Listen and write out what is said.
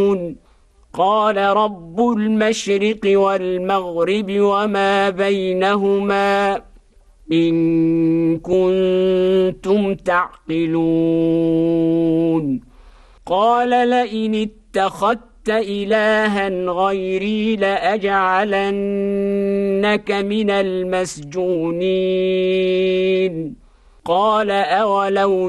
قال رب المشرق والمغرب وما بينهما إن كنتم تعقلون قال لئن اتخذت إلها غيري لأجعلنك من المسجونين قال أولو